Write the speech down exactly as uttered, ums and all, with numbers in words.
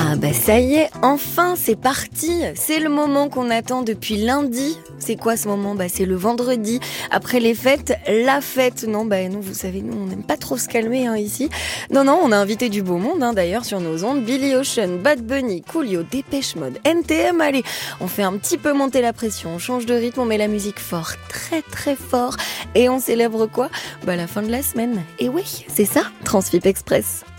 Ah bah ça y est, enfin c'est parti. C'est le moment qu'on attend depuis lundi. C'est quoi ce moment ? Bah c'est le vendredi. Après les fêtes, la fête. Non bah nous, vous savez, nous on n'aime pas trop se calmer hein, ici. Non non, on a invité du beau monde hein, d'ailleurs sur nos ondes. Billy Ocean, Bad Bunny, Coolio, Dépêche Mode, N T M. Allez, on fait un petit peu monter la pression, on change de rythme, on met la musique fort, très très fort. Et on célèbre quoi ? Bah la fin de la semaine. Et oui, c'est ça, Transfip Express.